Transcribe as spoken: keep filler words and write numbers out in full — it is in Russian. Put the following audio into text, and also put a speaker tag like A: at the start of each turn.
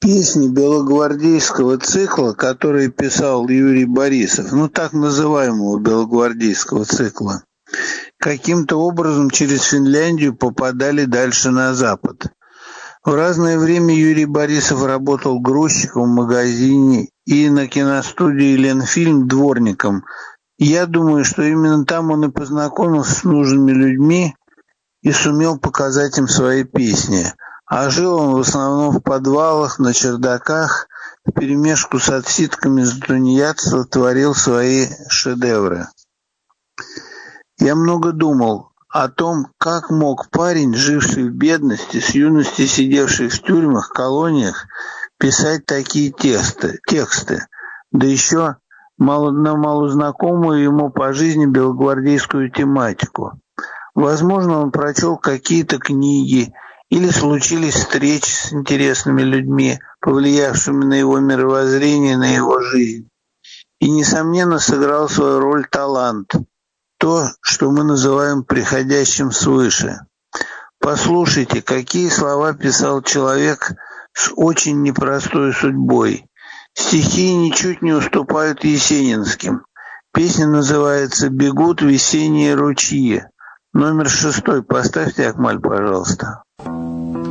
A: Песни белогвардейского цикла, который писал Юрий Борисов, ну так называемого белогвардейского цикла, каким-то образом через Финляндию попадали дальше на запад. В разное время Юрий Борисов работал грузчиком в магазине и на киностудии «Ленфильм» дворником. Я думаю, что именно там он и познакомился с нужными людьми и сумел показать им свои песни. А жил он в основном в подвалах, на чердаках, вперемешку с отсидками за тунеядство творил свои шедевры. Я много думал о том, как мог парень, живший в бедности, с юности сидевший в тюрьмах, колониях, писать такие тексты, тексты, да еще мало, на малознакомую ему по жизни белогвардейскую тематику. Возможно, он прочел какие-то книги, или случились встречи с интересными людьми, повлиявшими на его мировоззрение, на его жизнь. И, несомненно, сыграл свою роль талант, то, что мы называем приходящим свыше. Послушайте, какие слова писал человек с очень непростой судьбой. Стихи ничуть не уступают есенинским. Песня называется «Бегут весенние ручьи». Номер шестой. Поставьте, Акмаль, пожалуйста.